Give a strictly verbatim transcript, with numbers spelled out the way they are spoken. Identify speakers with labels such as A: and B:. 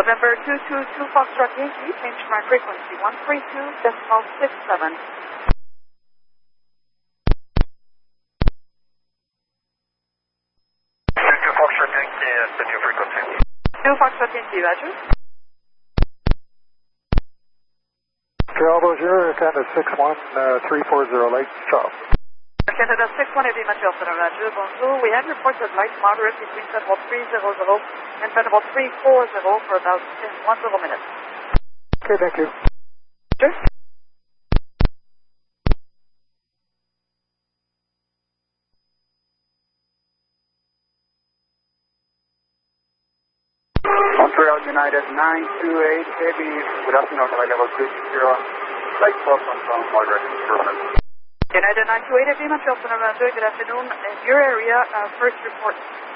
A: November two two two Foxtrot Yankee, change my frequency, one three two decimal six seven.
B: two two Foxtrot Yankee, uh, the new frequency.
A: two Foxtrot Yankee, Roger.
C: Bravo zero, Canada six one three four zero, light stop.
A: Canada six one, heavy Montreal Center, Roger. Bonjour. We have reported light moderate between Federal three hundred and Federal three forty for about ten minutes.
C: Okay, thank you.
A: Sure.
D: Montreal United nine two eight, heavy, good afternoon, high level two zero, light stop on from moderate improvement.
A: United nine two eight, heavy Montreal Center, Roger. Good afternoon. In your area, uh, first report.